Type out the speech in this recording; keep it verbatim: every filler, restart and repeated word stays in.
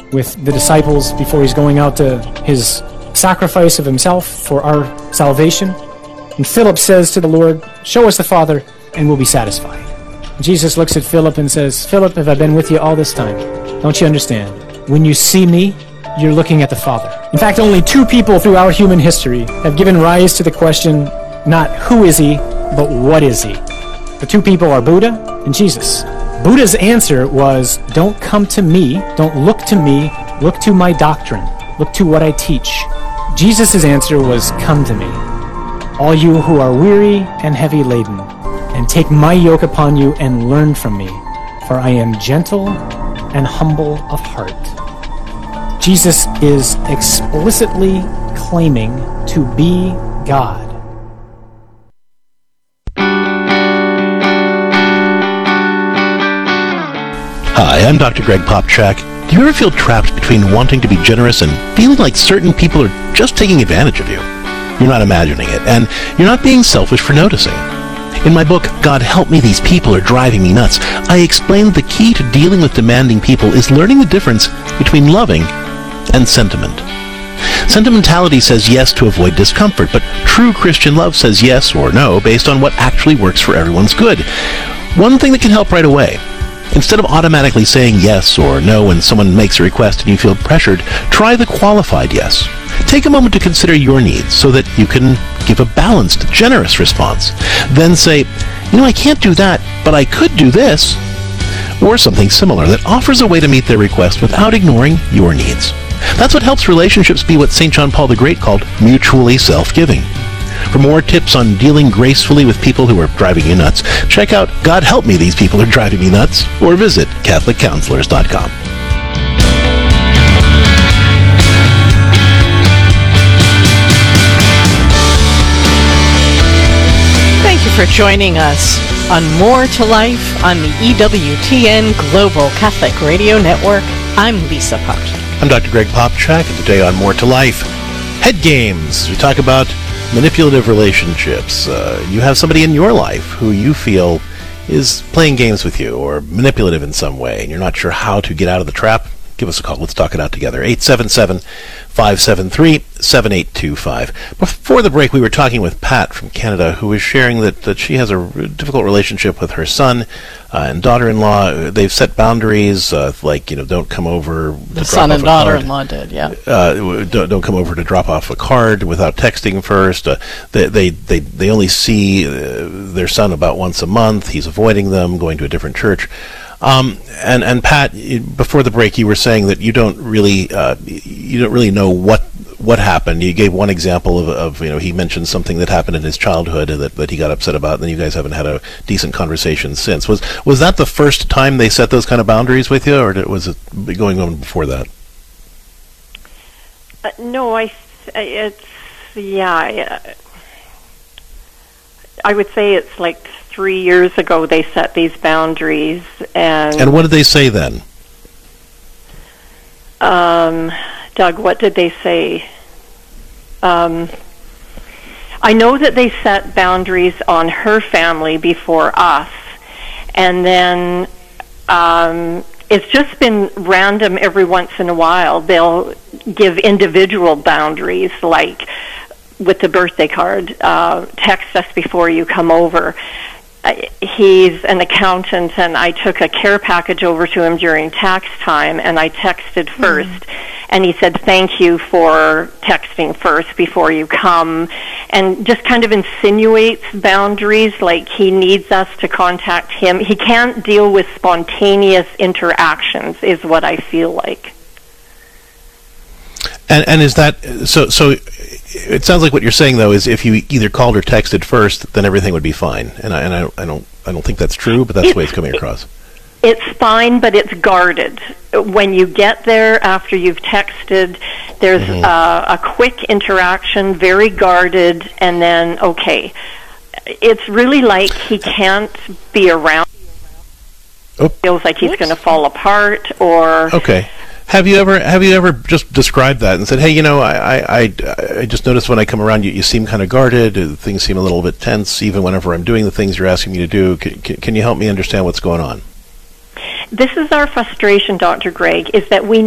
with the disciples before he's going out to his sacrifice of himself for our salvation. And Philip says to the Lord, "Show us the Father, and we'll be satisfied." And Jesus looks at Philip and says, "Philip, have I been with you all this time? Don't you understand? When you see me, you're looking at the Father." In fact, only two people throughout human history have given rise to the question, not who is he, but what is he? The two people are Buddha and Jesus. Buddha's answer was, don't come to me, don't look to me, look to my doctrine, look to what I teach. Jesus' answer was, come to me, all you who are weary and heavy laden, and take my yoke upon you and learn from me, for I am gentle and humble of heart. Jesus is explicitly claiming to be God. Hi, I'm Doctor Greg Popchak. Do you ever feel trapped between wanting to be generous and feeling like certain people are just taking advantage of you? You're not imagining it, and you're not being selfish for noticing. In my book, God Help Me, These People Are Driving Me Nuts, I explained the key to dealing with demanding people is learning the difference between loving and sentiment. Sentimentality says yes to avoid discomfort, but true Christian love says yes or no based on what actually works for everyone's good. One thing that can help right away: instead of automatically saying yes or no when someone makes a request and you feel pressured, try the qualified yes. Take a moment to consider your needs so that you can give a balanced, generous response. Then say, you know, I can't do that, but I could do this. Or something similar that offers a way to meet their request without ignoring your needs. That's what helps relationships be what Saint John Paul the Great called mutually self-giving. For more tips on dealing gracefully with people who are driving you nuts, check out God Help Me, These People Are Driving Me Nuts, or visit Catholic Counselors dot com. Thank you for joining us on More to Life on the E W T N Global Catholic Radio Network. I'm Lisa Popchak. I'm Doctor Greg Popchak, and today on More to Life, head games. We talk about manipulative relationships. Uh, you have somebody in your life who you feel is playing games with you or manipulative in some way, and you're not sure how to get out of the trap. Give us a call. Let's talk it out together. eight seven seven, five seven three, seven eight two five. Before the break, we were talking with Pat from Canada, who was sharing that, that she has a difficult relationship with her son uh, and daughter-in-law. They've set boundaries, uh, like, you know, don't come over to The drop son off and a daughter-in-law card. did, yeah. Uh, don't, don't come over to drop off a card without texting first. Uh, they, they, they, they only see uh, their son about once a month. He's avoiding them, going to a different church. Um, and, and Pat, before the break, you were saying that you don't really uh, you don't really know what what happened. You gave one example of, of you know he mentioned something that happened in his childhood that, that he got upset about, and then you guys haven't had a decent conversation since. Was was that the first time they set those kind of boundaries with you, or was it going on before that? Uh, no, I it's yeah. I, I would say it's like three years ago they set these boundaries, and and what did they say then? Um, Doug, what did they say? Um, I know that they set boundaries on her family before us, and then um, it's just been random every once in a while. They'll give individual boundaries, like with the birthday card, uh, text us before you come over. Uh, he's an accountant, and I took a care package over to him during tax time, and I texted first, mm-hmm. and he said, thank you for texting first before you come, and just kind of insinuates boundaries, like he needs us to contact him. He can't deal with spontaneous interactions, is what I feel like. And and is that so? So it sounds like what you're saying, though, is if you either called or texted first, then everything would be fine. And I and I, I don't I don't think that's true, but that's it's, the way it's coming across. It's fine, but it's guarded. When you get there after you've texted, there's mm-hmm. uh, a quick interaction, very guarded, and then okay. It's really like he can't be around. Oh. Feels like he's going to fall apart, or okay. Have you ever have you ever just described that and said, hey, you know, I I, I just noticed when I come around, you, you seem kind of guarded, things seem a little bit tense, even whenever I'm doing the things you're asking me to do. Can, can, can you help me understand what's going on? This is our frustration, Doctor Greg, is that we